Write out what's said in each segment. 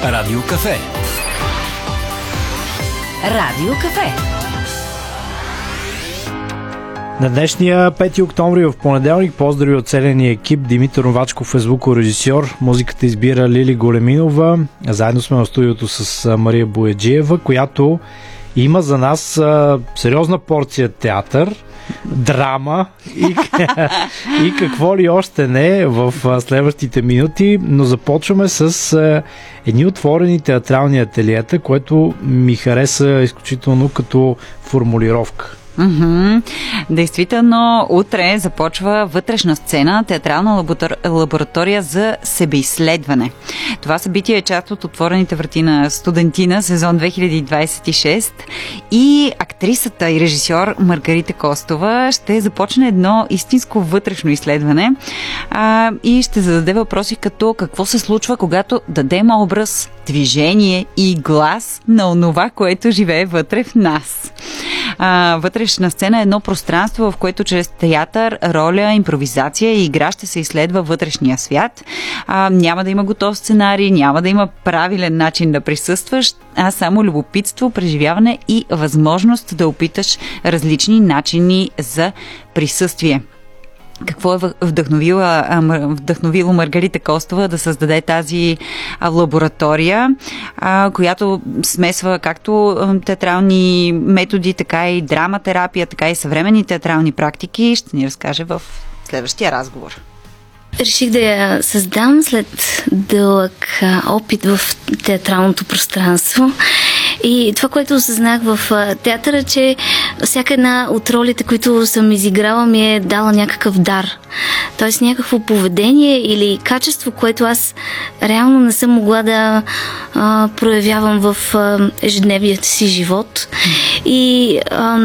Радио Кафе. Радио Кафе. На днешния 5 октомври в понеделник поздрави от целения екип. Димитър Новачков е звукорежисьор. Музиката избира Лили Големинова. Заедно сме в студиото с Мария Бояджиева, която има за нас сериозна порция театър, драма и какво ли още не в следващите минути, но започваме с едни отворени театрални ателиета, което ми хареса изключително като формулировка. Действително, утре започва вътрешна сцена, театрална лаборатория за себеизследване. Това събитие е част от отворените врати на Студентина, сезон 2026, и актрисата и режисьор Маргарита Костова ще започне едно истинско вътрешно изследване и ще зададе въпроси като какво се случва, когато дадем образ, движение и глас на онова, което живее вътре в нас. Вътрешна сцена е едно пространство, в което чрез театър, роля, импровизация и игра ще се изследва вътрешния свят. Няма да има готов сценарий, няма да има правилен начин да присъстваш, а само любопитство, преживяване и възможност да опиташ различни начини за присъствие. Какво е вдъхновило Маргарита Костова да създаде тази лаборатория, която смесва както театрални методи, така и драматерапия, така и съвременни театрални практики, ще ни разкаже в следващия разговор. Реших да я създам след дълъг опит в театралното пространство. И това, което осъзнах в театъра, че всяка една от ролите, които съм изиграла, ми е дала някакъв дар. Тоест някакво поведение или качество, което аз реално не съм могла да проявявам в ежедневият си живот. И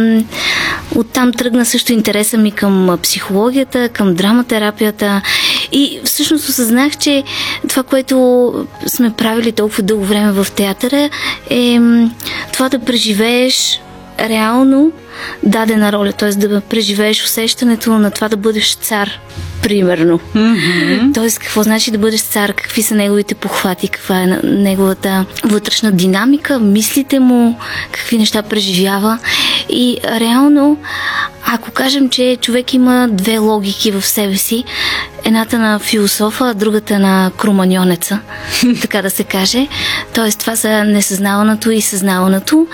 оттам тръгна също интереса ми към психологията, към драматерапията. И всъщност осъзнах, че това, което сме правили толкова дълго време в театъра, е това да преживееш реално дадена роля, т.е. да преживееш усещането на това да бъдеш цар, примерно. Т.е. какво значи да бъдеш цар, какви са неговите похвати, каква е неговата вътрешна динамика, мислите му, какви неща преживява. И реално, ако кажем, че човек има две логики в себе си, едната на философа, а другата на кроманьонеца, така да се каже. Т.е. това са несъзнаваното и съзнаваното.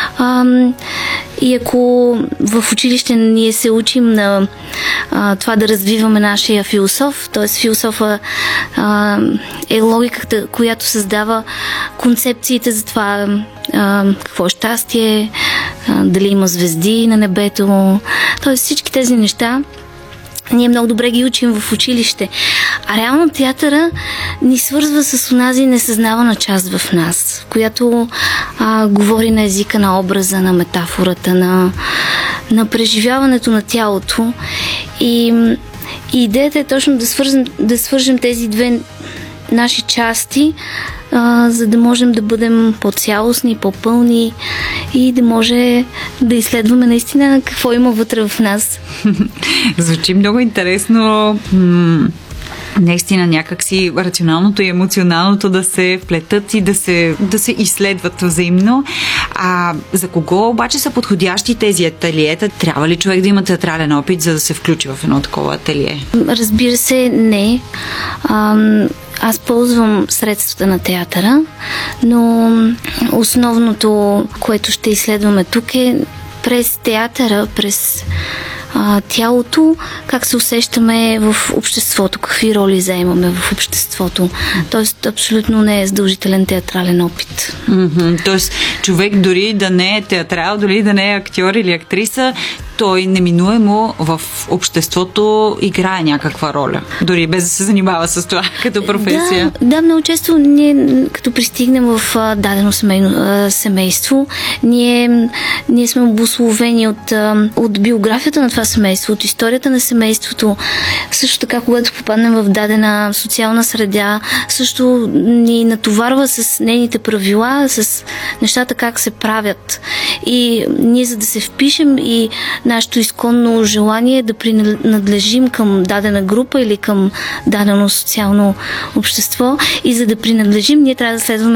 И ако в училище ние се учим на това да развиваме нашия философ, т.е. философа е логиката, която създава концепциите за това какво е щастие, дали има звезди на небето, т.е. всички тези неща ние много добре ги учим в училище. А реално театъра ни свързва с онази несъзнавана част в нас, която говори на езика на образа, на метафората, на преживяването на тялото. И идеята е точно да свържем тези две наши части, за да можем да бъдем по-цялостни, по-пълни и да може да изследваме наистина какво има вътре в нас. Звучи много интересно. Наистина някакси рационалното и емоционалното да се вплетат и да се изследват взаимно. За кого обаче са подходящи тези ателиета? Трябва ли човек да има театрален опит, за да се включи в едно такова ателие? Разбира се, не. Аз ползвам средствата на театъра, но основното, което ще изследваме тук е през театъра, през тялото, как се усещаме в обществото, какви роли заемаме в обществото. Тоест, абсолютно не е задължителен театрален опит. Тоест, човек дори да не е театрал, дори да не е актьор или актриса, той неминуемо в обществото играе някаква роля. Дори без да се занимава с това като професия. Да, много често ние, като пристигнем в дадено семейство, ние сме обусловени от биографията на това семейство, от историята на семейството. Също така, когато попаднем в дадена социална среда, също ни натоварва с нейните правила, с нещата как се правят. И ние, за да се впишем и нашето изконно желание да принадлежим към дадена група или към дадено социално общество, и за да принадлежим, ние трябва да следваме